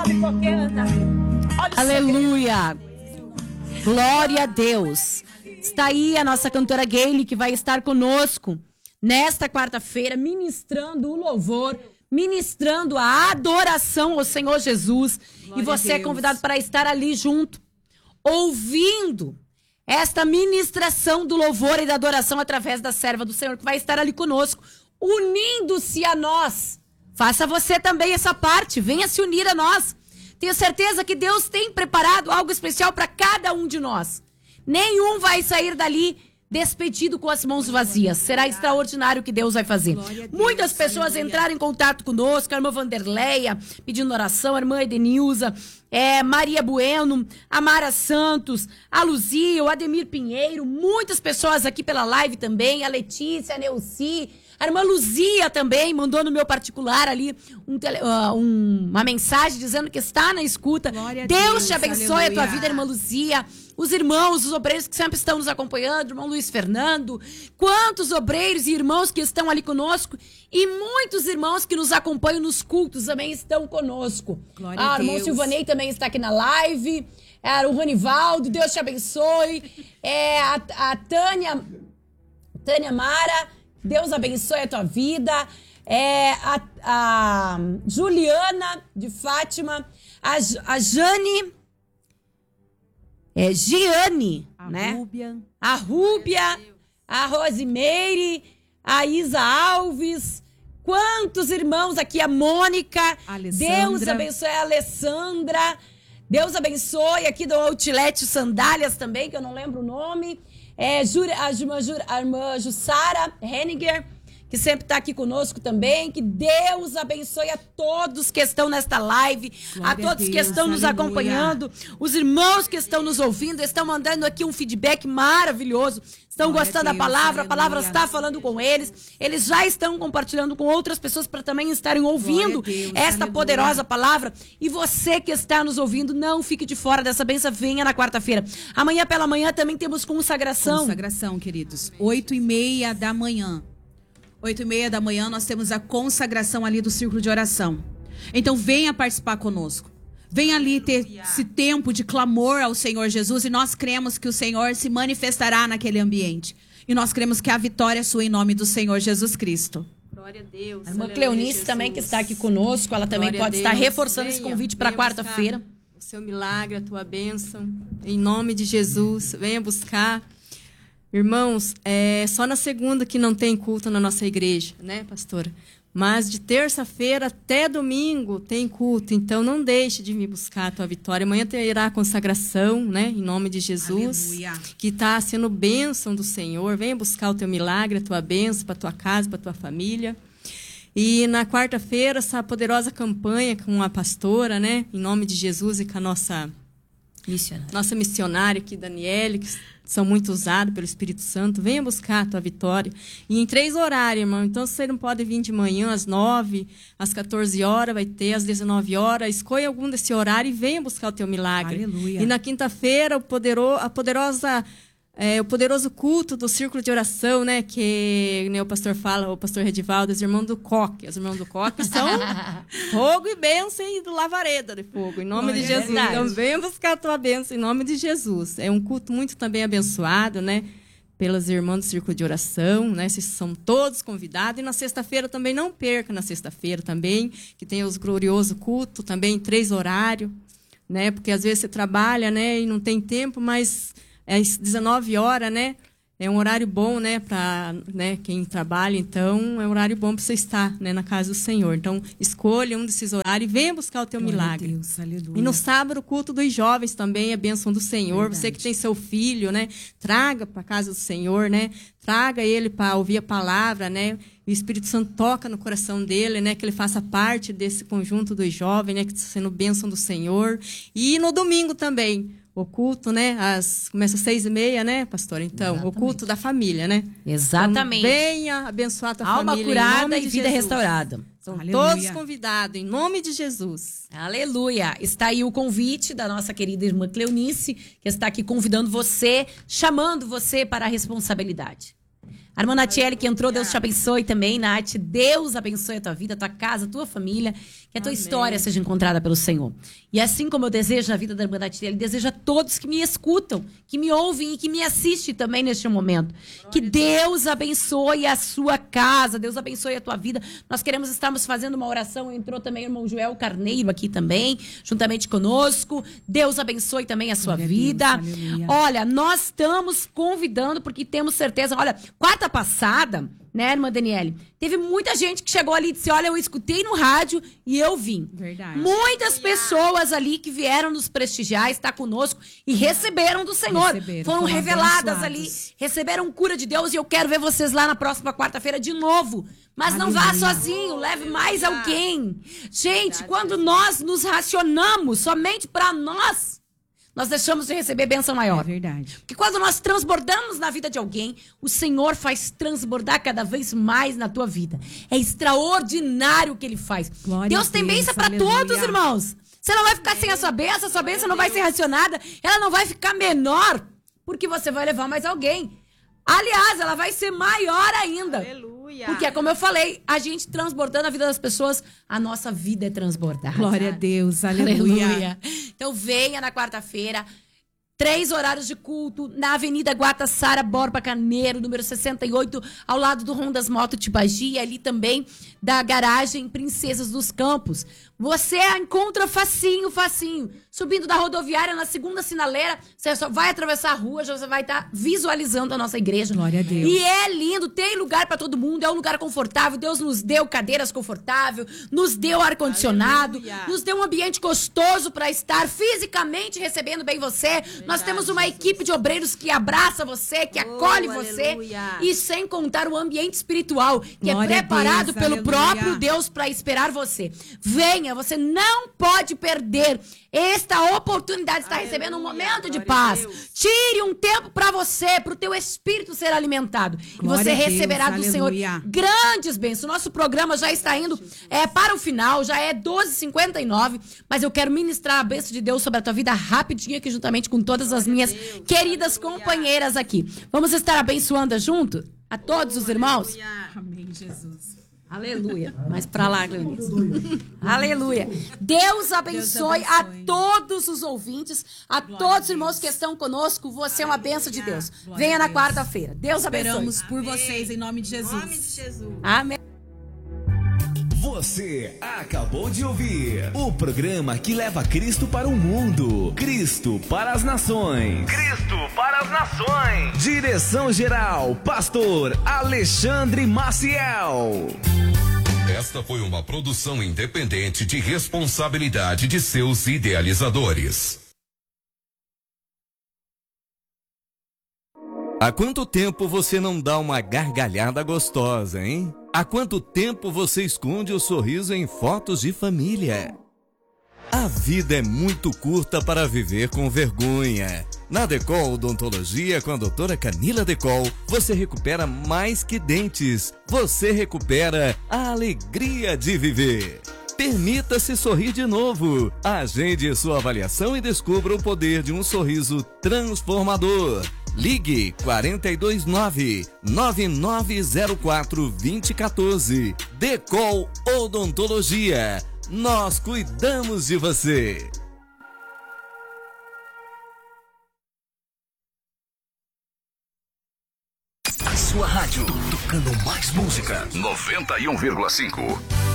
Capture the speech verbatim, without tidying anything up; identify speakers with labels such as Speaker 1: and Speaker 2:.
Speaker 1: está pipocando.
Speaker 2: Aleluia. Glória a Deus. Está aí a nossa cantora Gayle, que vai estar conosco nesta quarta-feira, ministrando o louvor, ministrando a adoração ao Senhor Jesus. Glória e você é convidado para estar ali junto, ouvindo esta ministração do louvor e da adoração através da serva do Senhor, que vai estar ali conosco, unindo-se a nós. Faça você também essa parte, venha se unir a nós. Tenho certeza que Deus tem preparado algo especial para cada um de nós. Nenhum vai sair dali despedido com as mãos vazias. Será extraordinário o que Deus vai fazer. Muitas pessoas entraram em contato conosco, a irmã Vanderleia, pedindo oração, a irmã Edenilza, é, Maria Bueno, a Mara Santos, a Luzia, o Ademir Pinheiro, muitas pessoas aqui pela live também, a Letícia, a Neuci, a irmã Luzia também mandou no meu particular ali um tele, uh, um, uma mensagem dizendo que está na escuta. Deus, Deus te abençoe, aleluia, a tua vida, irmã Luzia. Os irmãos, os obreiros que sempre estão nos acompanhando, irmão Luiz Fernando. Quantos obreiros e irmãos que estão ali conosco. E muitos irmãos que nos acompanham nos cultos também estão conosco. Glória ah, a Deus. O irmão Silvanei também está aqui na live. É, o Ronivaldo, Deus te abençoe. É, a, a Tânia, Tânia Mara, Deus abençoe a tua vida. É, a, a Juliana de Fátima, a, a Jane, é, Giane, a né? Rúbia. A Rúbia, a Rosimeire, a Isa Alves. Quantos irmãos aqui, a Mônica. Alessandra. Deus abençoe a Alessandra. Deus abençoe aqui do Outlet Sandálias também, que eu não lembro o nome. É, a irmã, a irmã Jussara Henninger, que sempre está aqui conosco também. Que Deus abençoe a todos que estão nesta live, glória a todos a Deus, que estão aleluia, nos acompanhando, os irmãos que estão nos ouvindo, estão mandando aqui um feedback maravilhoso, estão glória gostando Deus, da palavra, aleluia, a palavra está falando com eles, eles já estão compartilhando com outras pessoas para também estarem ouvindo Deus, esta aleluia, poderosa palavra. E você que está nos ouvindo, não fique de fora dessa bênção, venha na quarta-feira. Amanhã pela manhã também temos consagração.
Speaker 3: Consagração, queridos, oito e meia da manhã. Oito e meia da manhã nós temos a consagração ali do círculo de oração. Então venha participar conosco. Venha ali ter esse tempo de clamor ao Senhor Jesus e nós cremos que o Senhor se manifestará naquele ambiente. E nós cremos que a vitória é sua em nome do Senhor Jesus Cristo.
Speaker 1: Glória a Deus. A irmã Cleonice também que está aqui conosco, ela também glória pode estar reforçando venha, esse convite para quarta-feira.
Speaker 4: O seu milagre, a tua bênção, em nome de Jesus, venha buscar. Irmãos, é só na segunda que não tem culto na nossa igreja, né, pastora? Mas de terça-feira até domingo tem culto, então não deixe de me buscar a tua vitória. Amanhã terá a consagração, né, em nome de Jesus, aleluia, que está sendo bênção do Senhor. Venha buscar o teu milagre, a tua bênção para a tua casa, para a tua família. E na quarta-feira, essa poderosa campanha com a pastora, né, em nome de Jesus e com a nossa missionária, nossa missionária aqui, Daniele, que são muito usados pelo Espírito Santo. Venha buscar a tua vitória. E em três horários, irmão. Então, você não pode vir de manhã às nove, às quatorze horas, vai ter às dezenove horas. Escolha algum desse horário e venha buscar o teu milagre. Aleluia. E na quinta-feira, o, poderoso, a poderosa, é, o poderoso culto do círculo de oração, né? Que né, o pastor fala, o pastor Redivaldo, os irmãos do Coque. Os irmãos do Coque são fogo e bênção e do lavareda de fogo, em nome Glória de Jesus. Então, venha buscar a tua bênção em nome de Jesus. É um culto muito também abençoado, né? Pelas irmãs do círculo de oração, né? Vocês são todos convidados. E na sexta-feira também, não perca na sexta-feira também, que tem os glorioso culto, também em três horários, né? Porque às vezes você trabalha, né? E não tem tempo, mas é às dezenove horas, né? É um horário bom, né, para né, quem trabalha, então é um horário bom para você estar, né, na casa do Senhor. Então, escolha um desses horários e venha buscar o teu Glória milagre. Deus, e no sábado, o culto dos jovens também é bênção do Senhor. Verdade. Você que tem seu filho, né, traga para a casa do Senhor, né, traga ele para ouvir a palavra, né, o Espírito Santo toca no coração dele, né, que ele faça parte desse conjunto dos jovens, né, que está sendo bênção do Senhor. E no domingo também, o culto, né? As, começa às seis e meia, né, pastora? Então, exatamente, o culto da família, né?
Speaker 2: Exatamente.
Speaker 4: Então, venha abençoar a tua
Speaker 2: Alma
Speaker 4: família.
Speaker 2: Alma curada
Speaker 4: em nome
Speaker 2: e
Speaker 4: de
Speaker 2: vida
Speaker 4: Jesus.
Speaker 2: restaurada.
Speaker 4: São
Speaker 3: Aleluia.
Speaker 4: Todos convidados, em nome de Jesus.
Speaker 2: Aleluia. Está aí o convite da nossa querida irmã Cleonice, que está aqui convidando você, chamando você para a responsabilidade. A irmã Natiele que entrou, Deus te abençoe também, Nath. Deus abençoe a tua vida, a tua casa, a tua família. Que a tua Amém. História seja encontrada pelo Senhor. E assim como eu desejo a vida da irmã Natiele, desejo a todos que me escutam, que me ouvem e que me assistem também neste momento. Que Deus abençoe a sua casa, Deus abençoe a tua vida. Nós queremos estarmos fazendo uma oração. Entrou também o irmão Joel Carneiro aqui também, juntamente conosco. Deus abençoe também a sua Glória vida. Deus, olha, nós estamos convidando, porque temos certeza. Olha, quarta passada, né, irmã Daniele? Teve muita gente que chegou ali e disse, olha, eu escutei no rádio e eu vim.
Speaker 3: Verdade.
Speaker 2: Muitas pessoas ali que vieram nos prestigiar, estar conosco e receberam do Senhor. Receberam, foram reveladas abençoados. Ali, receberam cura de Deus e eu quero ver vocês lá na próxima quarta-feira de novo. Mas Aleluia. Não vá sozinho, leve mais alguém. Gente, quando nós nos racionamos somente para nós, nós deixamos de receber bênção maior.
Speaker 3: É verdade.
Speaker 2: Porque quando nós transbordamos na vida de alguém, o Senhor faz transbordar cada vez mais na tua vida. É extraordinário o que Ele faz. Glória Deus tem bênção para todos, irmãos. Você não vai ficar sem a sua bênção, a sua bênção não vai ser racionada, ela não vai ficar menor, porque você vai levar mais alguém. Aliás, ela vai ser maior ainda. Aleluia. Porque, como eu falei, a gente transbordando a vida das pessoas, a nossa vida é transbordada.
Speaker 3: Glória a Deus, aleluia.
Speaker 2: aleluia. Então, venha na quarta-feira, três horários de culto, na Avenida Guataçara Borba Carneiro, número sessenta e oito, ao lado do Hondas Moto Tibagi, e ali também da garagem Princesas dos Campos. Você a encontra facinho, facinho. Subindo da rodoviária na segunda sinaleira, você só vai atravessar a rua, já você vai estar visualizando a nossa igreja.
Speaker 3: Glória a Deus.
Speaker 2: E é lindo, tem lugar para todo mundo, é um lugar confortável. Deus nos deu cadeiras confortáveis, nos deu ar-condicionado, nos deu um ambiente gostoso para estar fisicamente recebendo bem você. Verdade, Nós temos uma Jesus. Equipe de obreiros que abraça você, que oh, acolhe você. Aleluia. E sem contar o ambiente espiritual, que Glória é preparado Deus, pelo aleluia. Próprio Deus para esperar você. Venha, você não pode perder esta oportunidade de estar aleluia, recebendo um momento de paz. Tire um tempo para você, para o teu espírito ser alimentado. Glória e você receberá Deus, do aleluia. Senhor grandes bênçãos. Nosso programa já está indo é, para o final, já é doze e cinquenta e nove, mas eu quero ministrar a bênção de Deus sobre a tua vida rapidinho aqui, juntamente com todas as minhas Deus, queridas aleluia. Companheiras aqui. Vamos estar abençoando junto a todos oh, os irmãos?
Speaker 3: Aleluia. Amém, Jesus.
Speaker 2: Aleluia. Mas pra lá, Cleonice. Aleluia. Deus abençoe, Deus abençoe a todos os ouvintes, a Glória todos os irmãos que estão conosco. Você Aleluia. É uma bênção de Deus. Glória Venha na quarta-feira. Deus abençoe.
Speaker 3: Esperamos por Amém. Vocês em nome de Jesus. Em nome de Jesus.
Speaker 2: Amém.
Speaker 5: Você acabou de ouvir o programa que leva Cristo para o mundo, Cristo para as nações, Cristo para as nações. Direção geral, Pastor Alexandre Maciel.
Speaker 6: Esta foi uma produção independente de responsabilidade de seus idealizadores.
Speaker 7: Há quanto tempo você não dá uma gargalhada gostosa, hein? Há quanto tempo você esconde o sorriso em fotos de família? A vida é muito curta para viver com vergonha. Na Decol Odontologia, com a doutora Camila Decol, você recupera mais que dentes. Você recupera a alegria de viver. Permita-se sorrir de novo. Agende sua avaliação e descubra o poder de um sorriso transformador. Ligue quatro dois nove, nove nove zero quatro, dois zero um quatro. Decol Odontologia. Nós cuidamos de você.
Speaker 5: A sua rádio tocando mais música. noventa e um vírgula cinco.